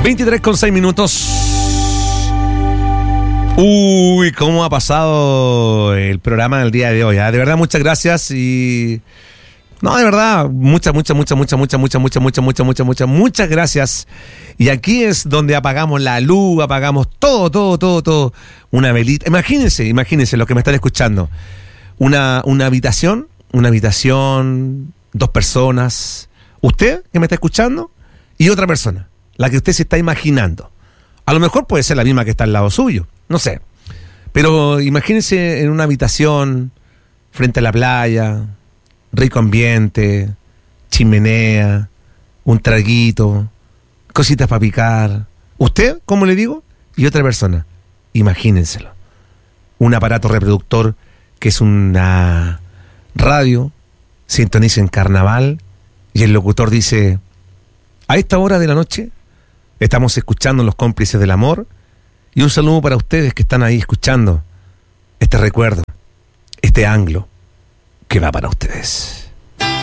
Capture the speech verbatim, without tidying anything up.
veintitrés con seis minutos. Uy, cómo ha pasado el programa del día de hoy, ¿eh? De verdad, muchas gracias y... No, de verdad, muchas, muchas, muchas, muchas, muchas, muchas, muchas, muchas, muchas, muchas, muchas, muchas gracias. Y aquí es donde apagamos la luz, apagamos todo, todo, todo, todo. Una velita. Imagínense, imagínense los que me están escuchando. Una, una habitación, una habitación, dos personas. Usted que me está escuchando y otra persona, la que usted se está imaginando. A lo mejor puede ser la misma que está al lado suyo, no sé. Pero imagínense en una habitación, frente a la playa, rico ambiente, chimenea, un traguito, cositas para picar. Usted, como le digo, y otra persona. Imagínenselo. Un aparato reproductor que es una radio, sintoniza en Carnaval y el locutor dice: a esta hora de la noche estamos escuchando Los Cómplices del Amor, y un saludo para ustedes que están ahí escuchando este recuerdo, este anglo que va para ustedes.